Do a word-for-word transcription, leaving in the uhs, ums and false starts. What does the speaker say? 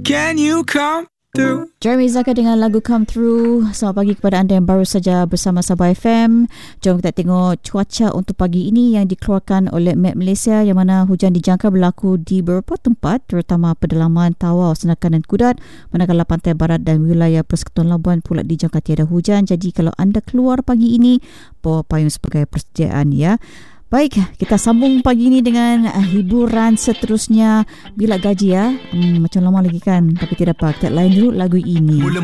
Can you come through? Jeremy Zaka dengan lagu Come Through. Selamat pagi kepada anda yang baru saja bersama Sabah F M. Jom kita tengok cuaca untuk pagi ini yang dikeluarkan oleh Met Malaysia, yang mana hujan dijangka berlaku di beberapa tempat, terutama pedalaman Tawau, Senakan dan Kudat. Manakala pantai barat dan wilayah Persekutuan Labuan pula dijangka tiada hujan. Jadi kalau anda keluar pagi ini, bawa payung sebagai persediaan ya. Baik, kita sambung pagi ini dengan uh, hiburan seterusnya. Bila gaji ya, hmm, macam lama lagi kan, tapi tidak apa, kita lain dulu lagu ini.